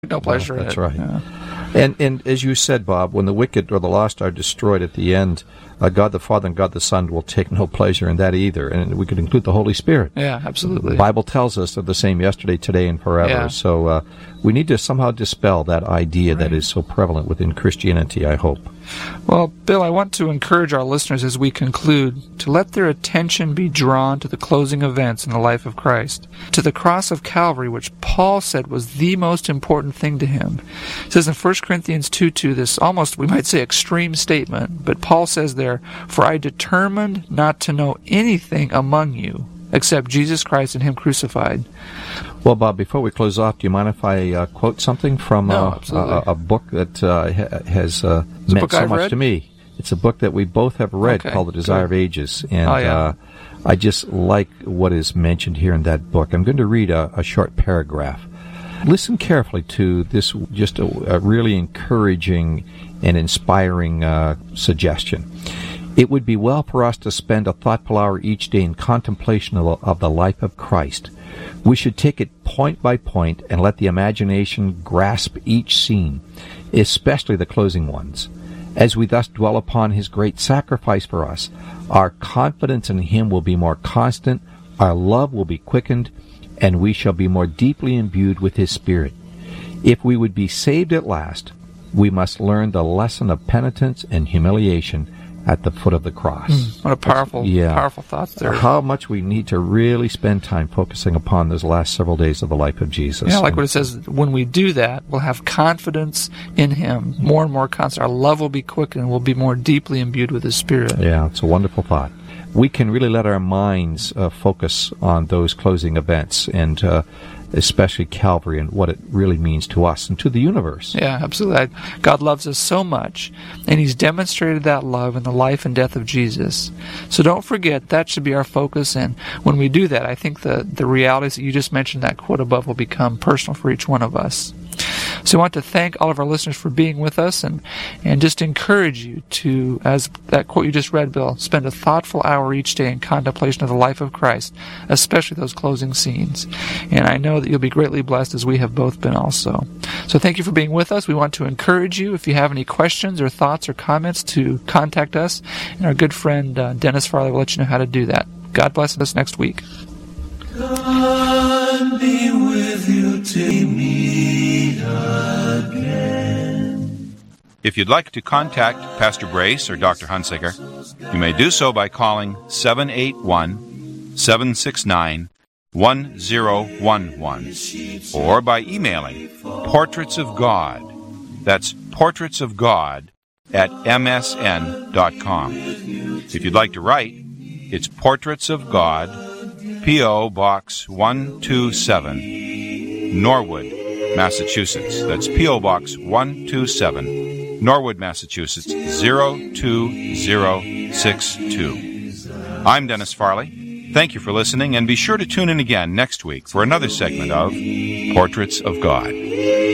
no pleasure in it. That's right. Yeah. And as you said, Bob, when the wicked or the lost are destroyed at the end, God the Father and God the Son will take no pleasure in that either. And we could include the Holy Spirit. Yeah, absolutely. The Bible tells us they're the same yesterday, today, and forever. Yeah. So we need to somehow dispel that idea that is so prevalent within Christianity, I hope. Well, Bill, I want to encourage our listeners as we conclude to let their attention be drawn to the closing events in the life of Christ, to the cross of Calvary, which Paul said was the most important thing to him. It says in 1 Corinthians 2:2, this almost, we might say, extreme statement, but Paul says there, "For I determined not to know anything among you except Jesus Christ and Him crucified." Well, Bob, before we close off, do you mind if I quote something from a book that has meant so much to me? It's a book that we both have read called The Desire of Ages. And I just like what is mentioned here in that book. I'm going to read a short paragraph. Listen carefully to this, just a really encouraging and inspiring suggestion. It would be well for us to spend a thoughtful hour each day in contemplation of the life of Christ. We should take it point by point and let the imagination grasp each scene, especially the closing ones. As we thus dwell upon His great sacrifice for us, our confidence in Him will be more constant, our love will be quickened, and we shall be more deeply imbued with His Spirit. If we would be saved at last, we must learn the lesson of penitence and humiliation at the foot of the cross. What a powerful thoughts there. How much we need to really spend time focusing upon those last several days of the life of Jesus. Yeah, like what it says, when we do that, we'll have confidence in Him, more and more constant. Our love will be quickened, and we'll be more deeply imbued with His Spirit. Yeah, it's a wonderful thought. We can really let our minds focus on those closing events, and especially Calvary and what it really means to us and to the universe. Yeah, absolutely. God loves us so much, and He's demonstrated that love in the life and death of Jesus. So don't forget, that should be our focus, and when we do that, I think the realities that you just mentioned, that quote above, will become personal for each one of us. So I want to thank all of our listeners for being with us, and just encourage you to, as that quote you just read, Bill, spend a thoughtful hour each day in contemplation of the life of Christ, especially those closing scenes. And I know that you'll be greatly blessed, as we have both been also. So thank you for being with us. We want to encourage you, if you have any questions or thoughts or comments, to contact us, and our good friend Dennis Farley will let you know how to do that. God bless us next week. God be with you till we meet again. If you'd like to contact Pastor Brace or Dr. Hunsaker, you may do so by calling 781-769-1011 or by emailing Portraits of God. That's Portraits of God at msn.com. If you'd like to write, it's Portraits of God, P.O. Box 127, Norwood, Massachusetts. That's P.O. Box 127, Norwood, Massachusetts, 02062. I'm Dennis Farley. Thank you for listening, and be sure to tune in again next week for another segment of Portraits of God.